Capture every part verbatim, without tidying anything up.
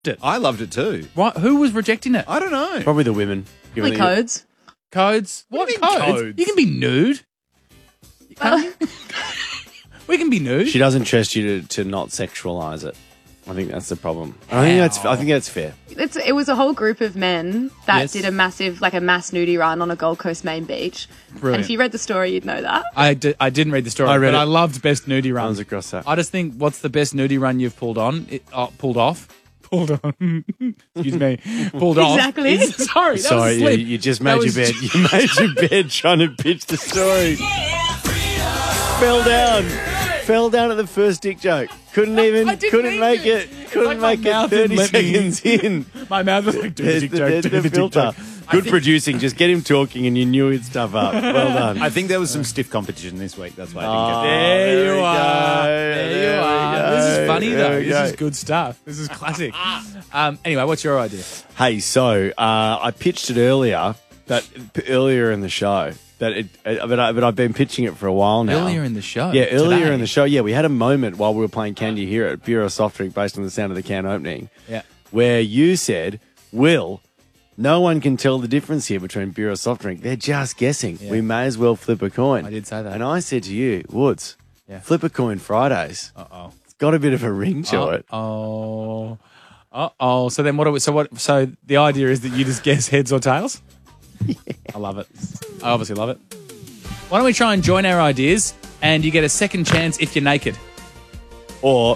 it. I loved it too. What? Who was rejecting it? I don't know. Probably the women. Probably codes. Codes? What What, do you mean codes? codes? You can be nude. Well, We can be nude. She doesn't trust you to, to not sexualise it. I think that's the problem. I think that's. I think that's fair. it's, it was a whole group of men that Yes. did a massive, like a mass nudie run on a Gold Coast main beach. Brilliant. And if you read the story, you'd know that. I, di- I didn't read the story, I read but it. I loved best nudie runs. Runs across that. I just think, what's the best nudie run you've pulled on? It, uh, pulled off? Pulled on. Excuse me. Pulled off. Exactly. is- sorry, that Sorry, was a you, slip. you just That made your was bed. ju- You made your bed trying to pitch the story. Fell down. Fell down at the first dick joke. Couldn't even. I didn't Couldn't mean make to. it. It's Couldn't like my make it. mouth Thirty didn't let me- seconds in. My mouth was like, do the There's dick the, joke, there's do the the dick filter. joke. I Good think- producing. Just get him talking, and you knew he'd stuff up. Well done. I think there was some stiff competition this week. That's why I didn't Oh, get there. There, there you we are. go. There you There we are. go. This is funny, There though. we This go. is good stuff. This is classic. um, anyway, what's your idea? Hey, so uh, I pitched it earlier, that p- earlier in the show. That it, uh, but, I, but I've been pitching it for a while now. Earlier in the show? Yeah, earlier Today? in the show. Yeah, we had a moment while we were playing Can You Hear It, Bureau Soft Drink, based on the sound of the can opening. Yeah. Where you said, Will, no one can tell the difference here between Bureau Soft Drink. They're just guessing. Yeah. We may as well flip a coin. I did say that. And I said to you, Woods, Yeah. flip a coin Fridays. Uh-oh. It's got a bit of a ring to it. Oh. Uh-oh. So then what are we, so what, so the idea is that you just guess heads or tails? Yeah. I love it. I obviously love it. Why don't we try and join our ideas and you get a second chance if you're naked? Or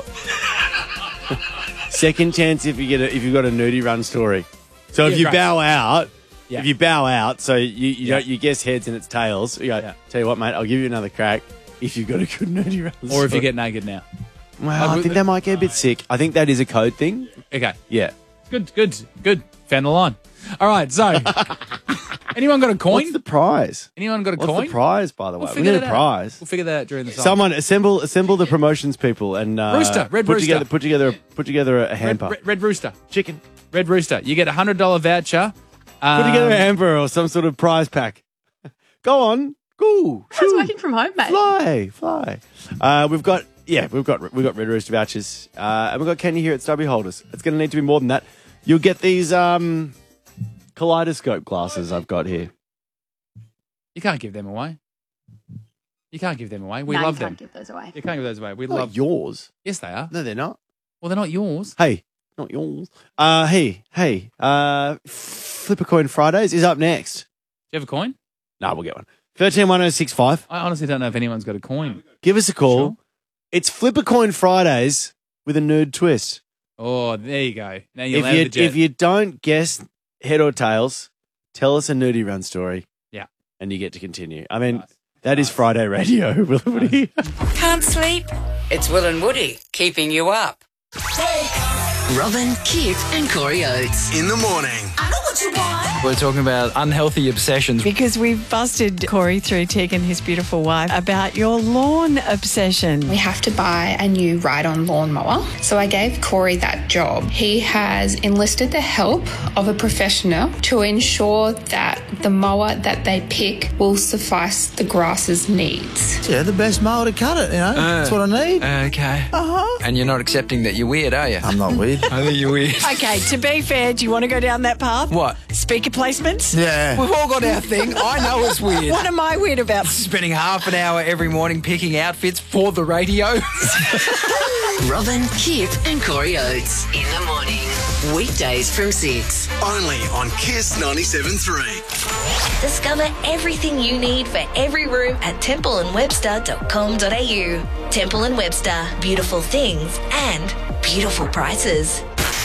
second chance if you get a, if you've got a nudie run story. So if Yeah, you great. bow out, Yeah. if you bow out, so you you, Yeah. don't, you guess heads and it's tails. You go, Yeah. tell you what, mate, I'll give you another crack if you've got a good nudie run. Or if you story. get naked now. well, Uh, I think that might get a bit sick. I think that is a code thing. Okay. Yeah. Good, good, good. Found the line. All right, so anyone got a coin? What's the prize? Anyone got a What's coin? the prize, by the way? We'll we figure need that a out. prize. We'll figure that out during the song. Someone assemble assemble the promotions people and uh, Rooster, Red put Rooster. together put together put together a Red, hamper. Red, Red Rooster. Chicken. Red Rooster. You get a hundred dollar voucher. Um, Put together a hamper or some sort of prize pack. Go on. Go. I was working from home, mate. Fly, fly. Uh, we've got yeah, we've got we've got Red Rooster vouchers, uh, and we've got Can You Hear It stubby holders. It's going to need to be more than that. You'll get these um, kaleidoscope glasses I've got here. You can't give them away. You can't give them away. We No, love you them. can't give those away. You can't give those away. We Not love. yours. Yes, they are. No, they're not. Well, they're not yours. Hey, not yours. Uh, hey, hey. Uh, Flip a Coin Fridays is up next. Do you have a coin? No, we'll get one. Thirteen one zero six five. I honestly don't know if anyone's got a coin. Give us a call. Sure. It's Flip a Coin Fridays with a nerd twist. Oh, there you go. Now you're If allowed you the jet. if you don't guess head or tails, tell us a nudie run story. Yeah. And you get to continue. I mean, Nice. that is Friday radio, Will and Woody. Can't sleep? It's Will and Woody keeping you up. Robin, Kip and Corey Oates. In the morning. I know what you want. We're talking about unhealthy obsessions. Because we've busted Corey through Tegan, his beautiful wife, about your lawn obsession. We have to buy a new ride-on lawnmower. So I gave Corey that job. He has enlisted the help of a professional to ensure that the mower that they pick will suffice the grass's needs. Yeah, the best mower to cut it, you know. That's what I need. Okay. Uh-huh. And you're not accepting that you're weird, are you? I'm not weird. I think you're weird. Okay, to be fair, do you want to go down that path? What? Speaker placements? Yeah. We've all got our thing. I know it's weird. What am I weird about? Spending half an hour every morning picking outfits for the radio. Robin, Kip and Corey Oates. In the morning. Weekdays from six. Only on Kiss ninety-seven point three. Discover everything you need for every room at temple and webster dot com dot a u. Temple and Webster. Beautiful things and beautiful prices.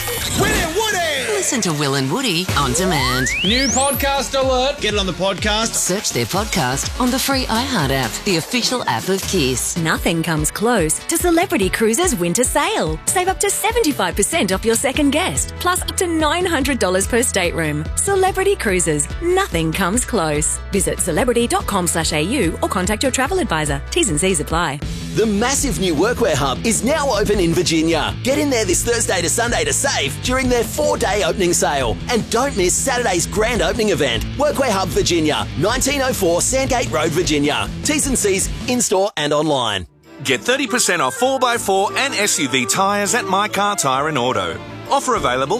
Listen to Will and Woody on demand. New podcast alert. Get it on the podcast. Search their podcast on the free iHeart app, the official app of Kiss. Nothing comes close to Celebrity Cruises winter sale. Save up to seventy-five percent off your second guest, plus up to nine hundred dollars per stateroom. Celebrity Cruises. Nothing comes close. Visit celebrity dot com slash a u or contact your travel advisor. T's and C's apply. The massive new Workwear Hub is now open in Virginia. Get in there this Thursday to Sunday to save during their four-day opening sale. And don't miss Saturday's grand opening event. Workwear Hub Virginia, nineteen oh four Sandgate Road, Virginia. T's and C's in-store and online. Get thirty percent off four by four and S U V tyres at My Car Tyre and Auto. Offer available